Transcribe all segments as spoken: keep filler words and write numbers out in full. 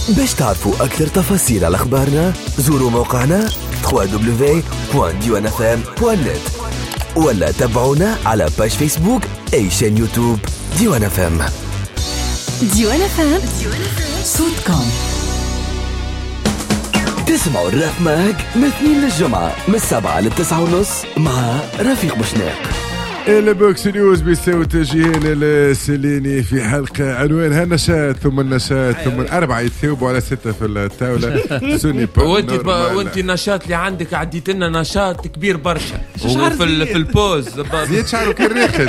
باش تعرفوا أكثر تفاصيل على أخبارنا زوروا موقعنا دبليو دبليو دبليو دوت ديوان اف ام دوت نت ولا تابعونا على باج فيسبوك أي شان يوتيوب ديوان اف ام. ديوان اف ام صوتكم. تسمعوا الراب ماج من اثنين للجمعة من السبعة للتسعة ونص مع رفيق بوشناق. البوكس نيوز بيساوي توجيهين السليني في حلقة عنوانها نشاط ثم النشاط ثم أربعة يثوبوا على ستة في الطاولة. سوني وانت وانت النشاط اللي عندك عديت لنا نشاط كبير برشا وفي في البوز زيد شعره كالريخد.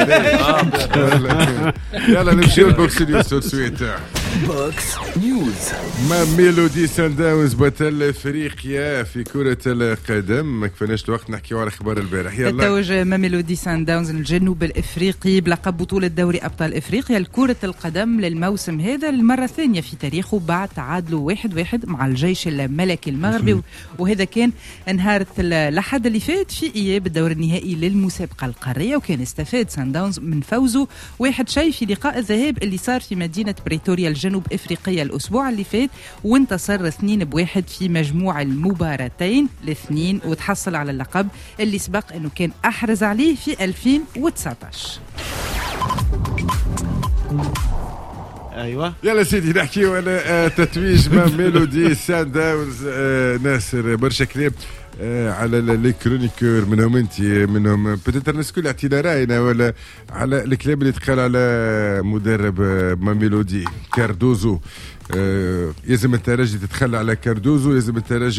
يلا نمشي البوكس نيوز سويت. بوكس نيوز. ما ميلودي سان داونز بطل افريقيا في كرة القدم. ما كفناش الوقت نحكيو على اخبار البارح. يلا توج ما ميلودي سان داونز الجنوب الافريقي بلقب بطولة دوري ابطال افريقيا لكرة القدم للموسم هذا للمرة الثانية في تاريخه بعد تعادله واحد واحد مع الجيش الملكي المغربي، وهذا كان نهار الأحد اللي فات في اياب الدور النهائي للمسابقة القارية، وكان استفاد سان داونز من فوزه واحد شيء في لقاء الذهاب اللي صار في مدينة بريتوريا الجنوب افريقيا الاسبوع اللي فات، وانتصر اثنين بواحد في مجموع المباراتين الاثنين وتحصل على اللقب اللي سبق انه كان احرز عليه في ألفين وتسعطاش. ايوه يلا سيدي نحكيو على تتويج ما ميلودي سان داونز. ناصر برشا كلام على لي كرونيكور منهم انت منهم بتتر الناس كل اعطينا راينا ولا على الكلام اللي تقال على مدرب ما ميلودي كاردوزو. يلزم الترجي تتخلى على كاردوزو، يلزم الترجي